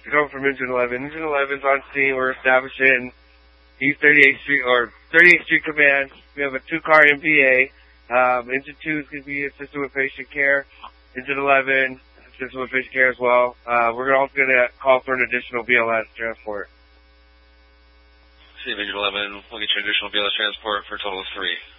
coming from Engine 11. Engine 11's on scene. We're establishing East 38th Street, or 38th Street Command. We have a 2-car MPA. Engine 2 is going to be assisted with patient care. Engine 11, assisted with patient care as well. We're also going to call for an additional BLS transport. See, Engine 11, we'll get you an additional BLS transport for a total of 3.